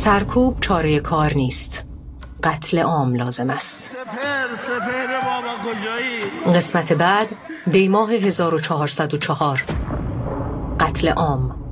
سرکوب چاره کار نیست، قتل عام لازم است. سپهر بابا کجایی؟ قسمت بعد، دیماه 1404، قتل عام.